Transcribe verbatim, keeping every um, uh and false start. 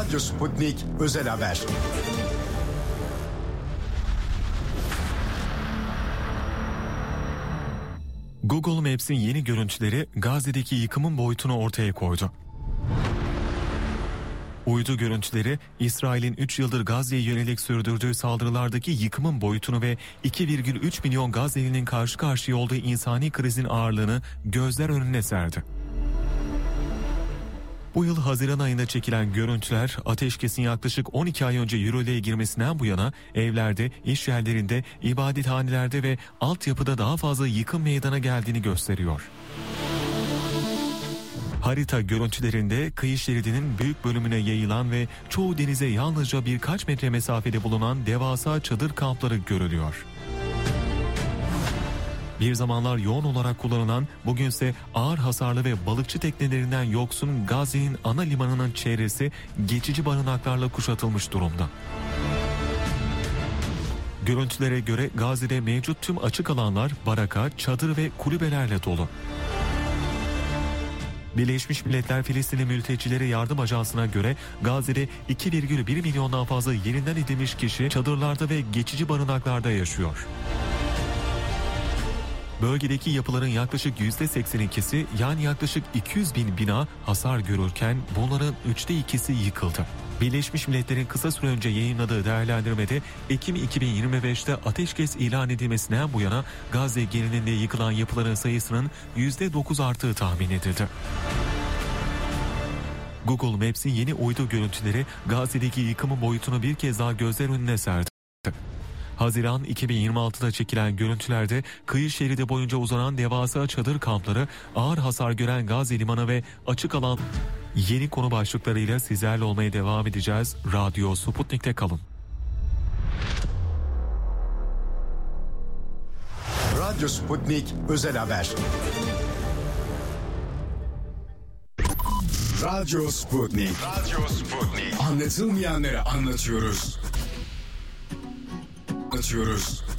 Radyo Sputnik Özel Haber. Google Maps'in yeni görüntüleri Gazze'deki yıkımın boyutunu ortaya koydu. Uydu görüntüleri, İsrail'in üç yıldır Gazze'ye yönelik sürdürdüğü saldırılardaki yıkımın boyutunu ve iki virgül üç milyon Gazze'linin karşı karşıya olduğu insani krizin ağırlığını gözler önüne serdi. Bu yıl Haziran ayında çekilen görüntüler, ateşkesin yaklaşık on iki ay önce yürürlüğe girmesinden bu yana evlerde, iş yerlerinde, ibadethanelerde ve altyapıda daha fazla yıkım meydana geldiğini gösteriyor. Harita görüntülerinde kıyı şeridinin büyük bölümüne yayılan ve çoğu denize yalnızca birkaç metre mesafede bulunan devasa çadır kampları görülüyor. Bir zamanlar yoğun olarak kullanılan, bugünse ağır hasarlı ve balıkçı teknelerinden yoksun Gazze'nin ana limanının çevresi geçici barınaklarla kuşatılmış durumda. Görüntülere göre Gazze'de mevcut tüm açık alanlar baraka, çadır ve kulübelerle dolu. Birleşmiş Milletler Filistinli Mültecilere Yardım Ajansı'na göre Gazze'de iki virgül bir milyondan fazla yerinden edilmiş kişi çadırlarda ve geçici barınaklarda yaşıyor. Bölgedeki yapıların yaklaşık yüzde seksen ikisi, yani yaklaşık iki yüz bin bina hasar görürken bunların üçte ikisi yıkıldı. Birleşmiş Milletler'in kısa süre önce yayınladığı değerlendirmede Ekim iki bin yirmi beşte ateşkes ilan edilmesinden bu yana Gazze genelinde yıkılan yapıların sayısının yüzde dokuz arttığı tahmin edildi. Google Maps'in yeni uydu görüntüleri Gazze'deki yıkımın boyutunu bir kez daha gözler önüne serdi. Haziran iki bin yirmi altıda çekilen görüntülerde kıyı şeridi boyunca uzanan devasa çadır kampları, ağır hasar gören Gazze limanı ve açık alan. Yeni konu başlıklarıyla sizlerle olmaya devam edeceğiz. Radyo Sputnik'te kalın. Radyo Sputnik Özel Haber. Radyo Sputnik. Radyo Sputnik. Anlatılmayanları anlatıyoruz. Anlatıyoruz.